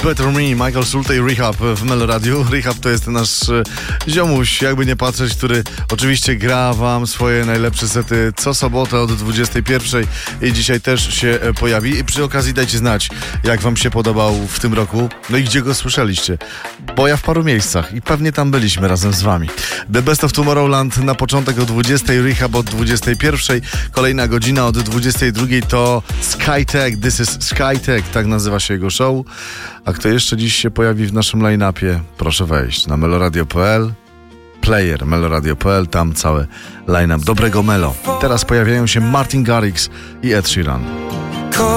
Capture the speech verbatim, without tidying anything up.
Better Me, Michael Schulte i Rehab w Meloradiu. Rehab to jest nasz e, ziomuś, jakby nie patrzeć, który oczywiście gra wam swoje najlepsze sety co sobotę od dwudziestej pierwszej i dzisiaj też się e, pojawi. I przy okazji dajcie znać, jak wam się podobał w tym roku, no i gdzie go słyszeliście. Bo ja w paru miejscach i pewnie tam byliśmy razem z wami. The Best of Tomorrowland na początek o dwudziestej, Rehab od dwudziestej pierwszej, kolejna godzina od dwudziestej drugiej to Skytech, This is Skytech, tak nazywa się jego show. A kto jeszcze dziś się pojawi w naszym line-upie? Proszę wejść na meloradio kropka p l, player meloradio kropka p l, tam cały line-up dobrego melo. Teraz pojawiają się Martin Garrix i Ed Sheeran.